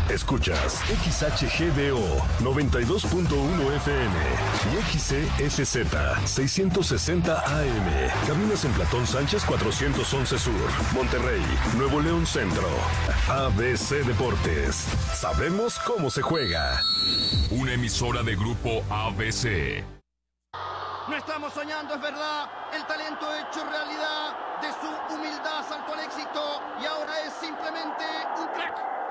Escuchas XHGDO 92.1 FM y XESZ 660 AM. Caminas en Platón Sánchez 411 Sur, Monterrey, Nuevo León Centro. ABC Deportes. Sabemos cómo se juega. Una emisora de Grupo ABC. No estamos soñando, es verdad. El talento hecho realidad. De su humildad saltó al éxito y ahora es simplemente un crack.